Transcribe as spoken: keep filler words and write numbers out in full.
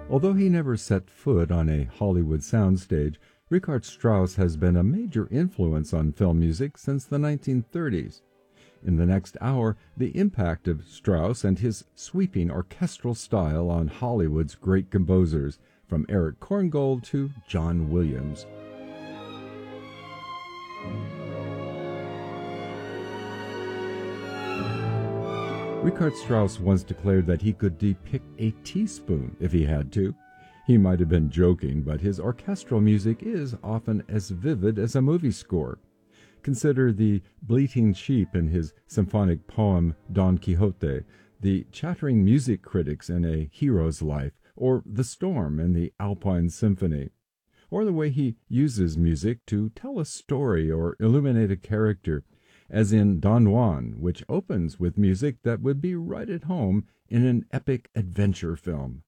Although he never set foot on a Hollywood soundstage, Richard Strauss has been a major influence on film music since the nineteen thirties. In the next hour, the impact of Strauss and his sweeping orchestral style on Hollywood's great composers, from Eric Korngold to John Williams. Richard Strauss once declared that he could depict a teaspoon if he had to. He might have been joking, but his orchestral music is often as vivid as a movie score. Consider the bleating sheep in his symphonic poem Don Quixote, the chattering music critics in A Hero's Life, or the storm in the Alpine Symphony, or the way he uses music to tell a story or illuminate a character, as in Don Juan, which opens with music that would be right at home in an epic adventure film.